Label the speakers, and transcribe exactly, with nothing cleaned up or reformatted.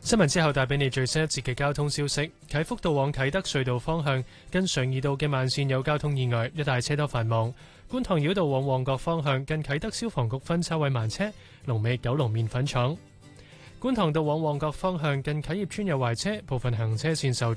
Speaker 1: 新聞之後帶俾你最新一節嘅交通消息。啟福道往啟德隧道方向，近常怡道嘅慢線有交通意外，一帶車多繁忙。觀塘繞道往旺角方向，近啟德消防局分叉位慢車，龍尾九龍麵粉廠。觀塘道往旺角方向，近啟業邨有壞車，部分行車線受阻。